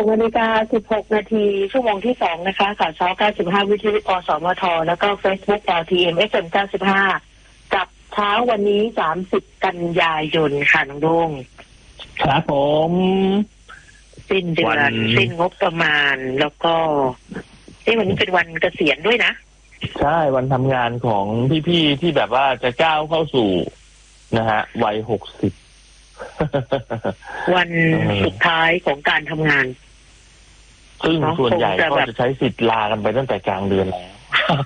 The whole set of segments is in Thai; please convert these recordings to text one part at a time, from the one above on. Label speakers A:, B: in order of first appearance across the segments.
A: 16:16 น.ชั่วโมงที่2นะคะข่าวเช้า95วิทยุอสมทแล้วก็ Facebook LTM FM 95กับเช้าวันนี้30กันยายนค่ะน้องดง
B: ครับผม
A: สิ้นเดือนสิ้นงบประมาณแล้วก็วันนี้เป็นวันเกษียณด้วยนะ
B: ใช่วันทำงานของพี่ๆที่แบบว่าจะก้าวเข้าสู่นะฮะวัย60
A: วันสุดท้ายของการทำงาน
B: ซึ่งส่วนใหญ่ก็จะใช้สิทธิ์ลากันไปตั้งแต่กลางเดือนแล้ว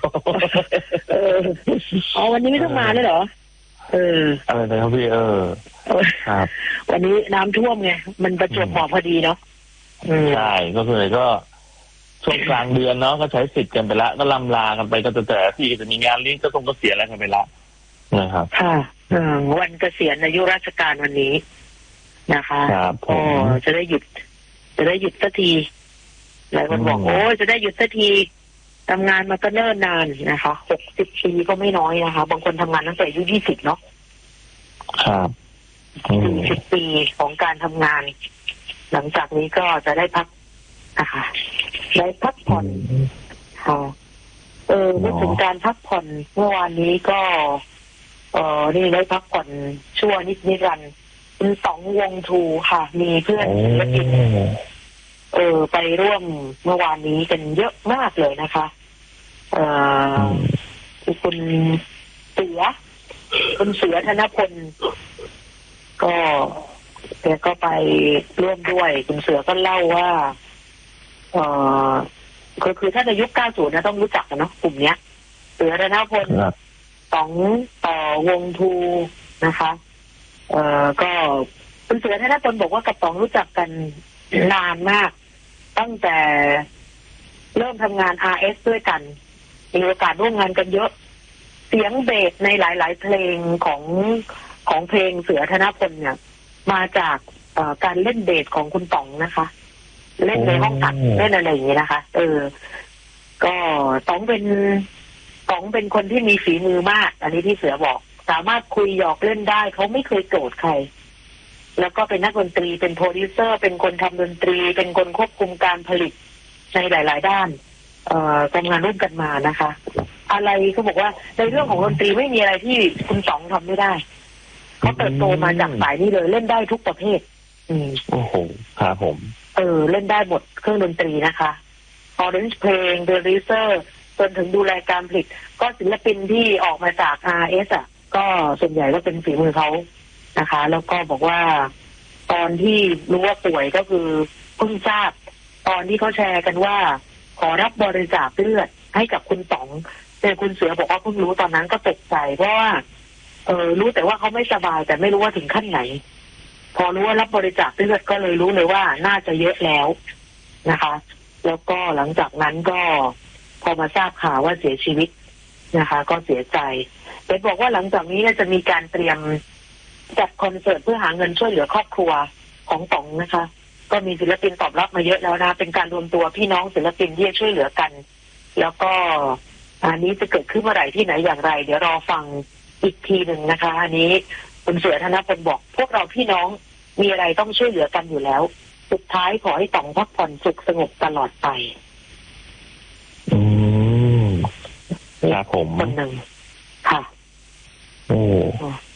A: วันนี้ไม่ต้องมาเลยเหรอ
B: อะไรนะครับพี่ครับ
A: วันนี้น้ำท่วมไงมันประจวบเหมาะพอดีเนาะ
B: ใช่ก็คือก็ช่วงกลางเดือนเนาะก็ใช้สิทธิ์กันไปละก็ลำลากันไปก็แต่ที่จะมีงานเลี้ยงก็ต้องเกษียณอะไรกันไปละนะครับ
A: ค่ะวันเกษียณอายุราชการวันนี้นะคะก็จะได้หยุดสักทีหลายคนบอกโอ้จะได้หยุดสักทีทำงานมาก็เนิ่นนานนะคะ60 ปีก็ไม่น้อยนะคะบางคนทำงานตั้งแต่อายุ20เนาะ
B: ครับ
A: 40 ปีของการทำงานหลังจากนี้ก็จะได้พักนะคะได้พักผ่อนค่ะนึกถึงการพักผ่อนเมื่อวานนี้ก็นี่ได้พักผ่อนชั่วนิรันดร์คุณสองวงทูค่ะมีเพื่อนศิลปินไปร่วมเมื่อวานนี้กันเยอะมากเลยนะคะคุณเสือธนพลก็แกก็ไปร่วมด้วยคุณเสือก็เล่าว่าก็คือถ้าในยุค90นะต้องรู้จักกันเนาะกลุ่มเนี้ยเสือธนพลต่อวงทูนะคะก็คุณเสือธนพลบอกว่ากับต๋องรู้จักกันนานมากตั้งแต่เริ่มทำงาน RS ด้วยกันมีโอกาสร่วมงานกันเยอะเสียงเบสในหลายๆเพลงของเพลงเสือธนพลเนี่ยมาจากการเล่นเบสของคุณต๋องนะคะเล่นในห้องอัดเล่นอะไรอย่างนี้นะคะก็ต๋องเป็นคนที่มีฝีมือมากอันนี้ที่เสือบอกสามารถคุยหยอกเล่นได้เขาไม่เคยโกรธใครแล้วก็เป็นนักดนตรีเป็นโปรดิวเซอร์เป็นคนทำดนตรีเป็นคนควบคุมการผลิตในหลายๆด้านทำงานร่วมกันมานะคะอะไรเขาบอกว่าในเรื่องของดนตรีไม่มีอะไรที่คุณต๋องทำไม่ได้เขาเติบโตมาจากสายนี้เลยเล่นได้ทุกประเภท
B: โอ้โหครับผม
A: เล่นได้หมดเครื่องดนตรีนะคะออเรนจ์เพลงโปรดิวเซอร์จนถึงดูแลการผลิตก็ศิลปินที่ออกมาจาก RS ก็ส่วนใหญ่ก็เป็นฝีมือเขานะคะแล้วก็บอกว่าตอนที่รู้ว่าป่วยก็คือเพิ่งทราบตอนที่เขาแชร์กันว่าขอรับบริจาคเลือดให้กับคุณต๋องแต่คุณเสือบอกว่าเพิ่งรู้ตอนนั้นก็ตกใจเพราะว่ารู้แต่ว่าเขาไม่สบายแต่ไม่รู้ว่าถึงขั้นไหนพอรู้ว่ารับบริจาคเลือดก็เลยรู้เลยว่าน่าจะเยอะแล้วนะคะแล้วก็หลังจากนั้นก็พอมาทราบข่าวว่าเสียชีวิตนะคะก็เสียใจแต่บอกว่าหลังจากนี้จะมีการเตรียมจัดคอนเสิร์ตเพื่อหาเงินช่วยเหลือครอบครัวของต๋องนะคะก็มีศิลปินตอบรับมาเยอะแล้วนะเป็นการรวมตัวพี่น้องศิลปินที่จะช่วยเหลือกันแล้วก็อันนี้จะเกิดขึ้นเมื่อไหร่ที่ไหนอย่างไรเดี๋ยวรอฟังอีกทีหนึ่งนะคะอันนี้คุณเสือธนพลบอกพวกเราพี่น้องมีอะไรต้องช่วยเหลือกันอยู่แล้วสุดท้ายขอให้ต๋องพักผ่อนสุขสงบตลอดไป
B: ครับผม
A: คนหนึ่งค่ะ